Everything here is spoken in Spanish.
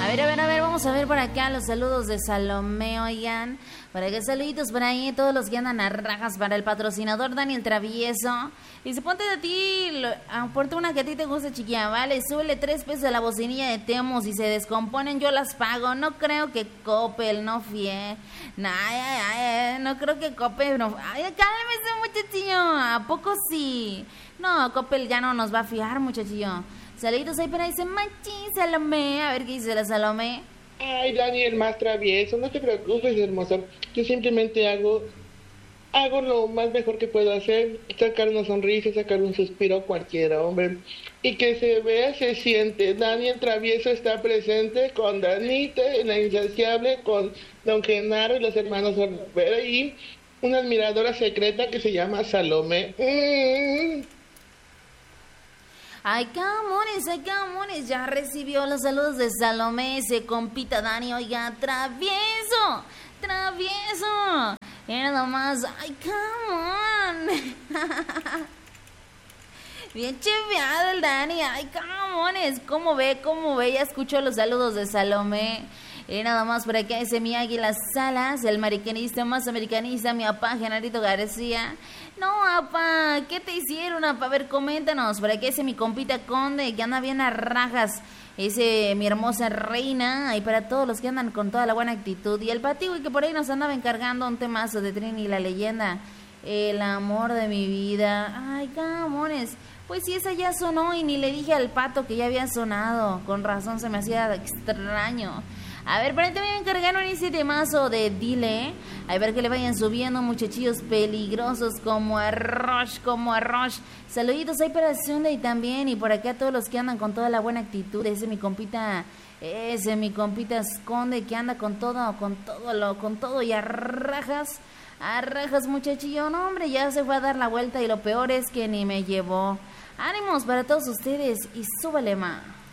A ver, vamos a ver por acá los saludos de Salomé, oigan. Para que saluditos por ahí, todos los que andan a rajas para el patrocinador Daniel Travieso. Dice, ponte de ti, ponte una que a ti te guste, chiquilla, vale, súbele 3 pesos a la bocinilla de Temo, si se descomponen yo las pago. No creo que Coppel, no fie. No creo que Coppel, no. Ay, cálmese, muchachillo, ¿a poco sí? No, Coppel ya no nos va a fiar, muchachillo. Saluditos ahí, pero dice, machín, Salomé. A ver qué dice la Salomé. Ay, Daniel, más travieso, no te preocupes, hermoso. Yo simplemente hago lo más mejor que puedo hacer, sacar una sonrisa, sacar un suspiro a cualquier hombre. Y que se vea, se siente. Daniel Travieso está presente con Danita, la insaciable, con Don Genaro y los hermanos Olvera y una admiradora secreta que se llama Salomé. Ay, camones, ya recibió los saludos de Salomé, ese compita Dani, oiga, travieso, era nomás, ay, camón, bien chiveado el Dani, ay, camones, ¿cómo ve? Ya escuchó los saludos de Salomé. Y nada más por acá ese mi Águila Salas, el americanista más americanista, mi apá Genarito García. No, apá, ¿qué te hicieron, apá? A ver, coméntanos. Por acá ese mi compita Conde, que anda bien a rajas. Ese mi hermosa reina. Y para todos los que andan con toda la buena actitud. Y el Patigui que por ahí nos andaba encargando un temazo de Trini la leyenda. El amor de mi vida. Ay, camones. Pues sí, esa ya sonó y ni le dije al Pato que ya había sonado. Con razón se me hacía extraño. A ver, por ahí también me encargaron ese temazo de Dile. A ver que le vayan subiendo, muchachillos peligrosos como arroz. Saluditos ahí para Sunday también. Y por acá a todos los que andan con toda la buena actitud. Ese mi compita Esconde que anda con todo y a rajas, muchachillo. No, hombre, ya se fue a dar la vuelta y lo peor es que ni me llevó. Ánimos para todos ustedes y súbale más.